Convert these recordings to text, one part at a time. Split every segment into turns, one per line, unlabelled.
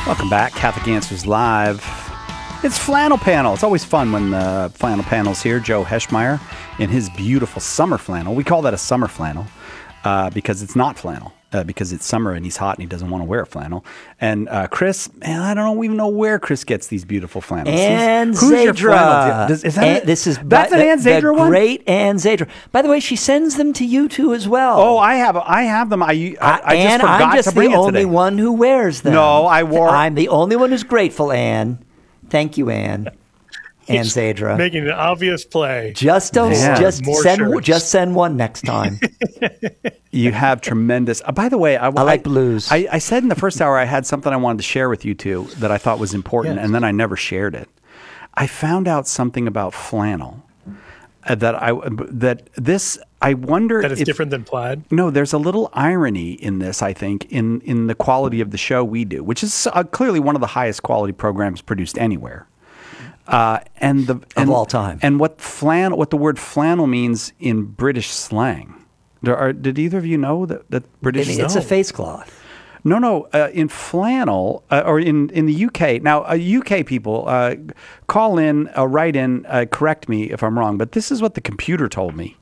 Welcome back, Catholic Answers Live. It's Flannel Panel. It's always fun when the Flannel Panel's here. Joe Heschmeyer in his beautiful summer flannel. We call that a summer flannel because it's not flannel. Because it's summer and he's hot and he doesn't want to wear a flannel. And Chris, man, I don't even know where Chris gets these beautiful flannels.
Ann
Who's your
Zadra.
flannel? That's an Ann Zadra
the
one?
Great Ann Zadra. By the way, she sends them to you too as well.
Oh, I have them. I just
Ann,
forgot
I'm just
to bring
the
it
only
today.
one who wears them.
No,
I'm the only one who's grateful, Ann. Thank you, Ann. Ann Zadra.
Making an obvious play.
Just send one next time.
You have tremendous. By the way, I
like blues.
I said in the first hour I had something I wanted to share with you two that I thought was important,
Yes.
and then I never shared it. I found out something about flannel I wonder
That is
if,
different than plaid.
No, there's a little irony in this. I think in the quality of the show we do, which is clearly one of the highest quality programs produced anywhere. Of
all time.
And what the word flannel means in British slang. Did either of you know that British?
It's a face cloth.
No. In flannel, or in the UK. Now, UK people, call in, write in, correct me if I'm wrong, but this is what the computer told me.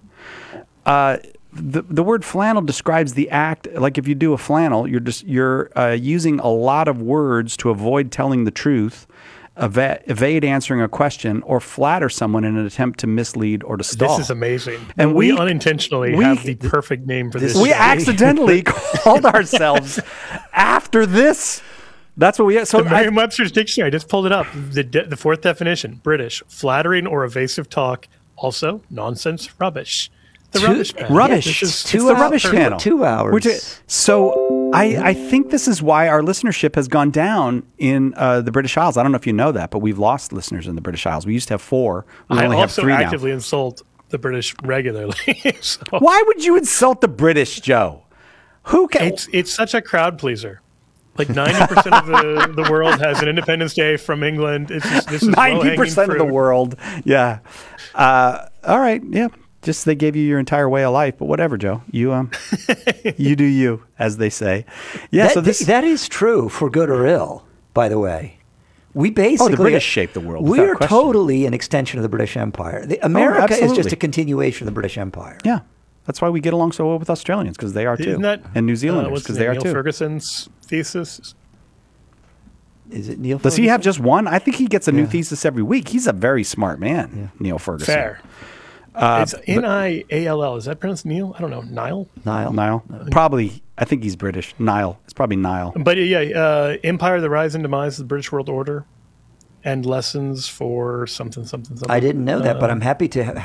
The word flannel describes the act. Like if you do a flannel, you're using a lot of words to avoid telling the truth, evade answering a question, or flatter someone in an attempt to mislead or to stall.
This is amazing.
And
we unintentionally have the perfect name for this.
We
show.
accidentally called ourselves after this. That's what we. So
the Merriam-Webster's dictionary. I just pulled it up. The fourth definition: British, flattering or evasive talk. Also, nonsense, rubbish. The rubbish panel.
Rubbish.
Yeah,
It's the rubbish panel.
2 hours.
So I think this is why our listenership has gone down in the British Isles. I don't know if you know that, but we've lost listeners in the British Isles. We used to have 4. We
I
only have
also
3
actively insult the British regularly. So
Why would you insult the British, Joe? Who can?
it's such a crowd pleaser. Like 90% of the world has an Independence Day from England. It's just, this is
90% of the
fruit.
world. Yeah. All right. Yeah. Just they gave you your entire way of life, but whatever, Joe. You you do you, as they say. Yeah.
That is true for good or ill. By the way, we basically
the British shaped the world.
We
without
are
question.
totally an extension of the British Empire. America is just
absolutely.
a continuation of the British Empire.
Yeah. That's why we get along so well with Australians, because they are too.
Isn't that,
and New Zealanders,
what's
because
his
they are
name,
too.
Neil Ferguson's thesis?
Is it Neil?
Does he have just one? I think he gets a new
Yeah.
thesis every week. He's a very smart man, Neil Ferguson.
Fair. It's Niall. Is that pronounced Neil? I don't know. Niall?
Niall? Probably. I think he's British. Niall. It's probably Niall.
But yeah, Empire, the Rise and Demise of the British World Order, and Lessons for something.
I didn't know that, but I'm happy to